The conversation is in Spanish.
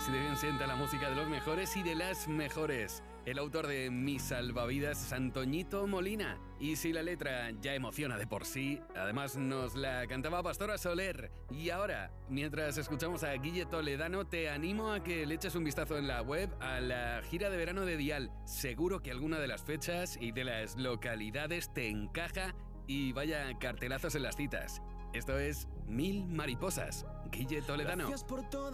Así de bien sienta la música de los mejores y de las mejores. El autor de Mi Salvavidas es Antoñito Molina. Y si la letra ya emociona de por sí, además nos la cantaba Pastora Soler. Y ahora, mientras escuchamos a Guille Toledano, te animo a que le eches un vistazo en la web a la gira de verano de Dial. Seguro que alguna de las fechas y de las localidades te encaja y vaya cartelazos en las citas. Esto es Mil Mariposas, Guille Toledano. Gracias por todo.